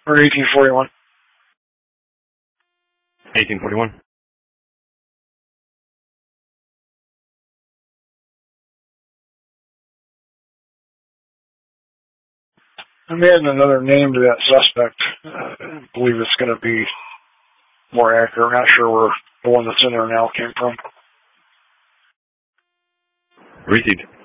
Or 1841. 1841. I'm adding another name to that suspect. I believe it's going to be more accurate. I'm not sure where the one that's in there now came from. Received.